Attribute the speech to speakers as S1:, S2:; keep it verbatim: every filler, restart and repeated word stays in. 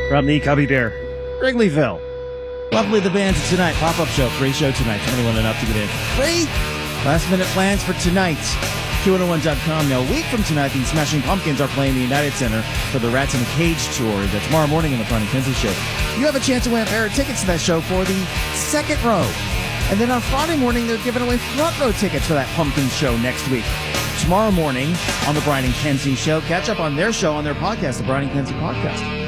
S1: from the Cubby Bear, Wrigleyville.
S2: Lovely the bands tonight. Pop-up show. Free show tonight. twenty-one and up to get in. Free! Last minute plans for tonight. Q one oh one dot com. Now, a week from tonight, the Smashing Pumpkins are playing the United Center for the Rats in a Cage tour. The tomorrow morning in the Brian and Kenzie show. You have a chance to win a pair of tickets to that show for the second row. And then on Friday morning, they're giving away front row tickets for that Pumpkins show next week. Tomorrow morning on the Brian and Kenzie show. Catch up on their show on their podcast, the Brian and Kenzie podcast.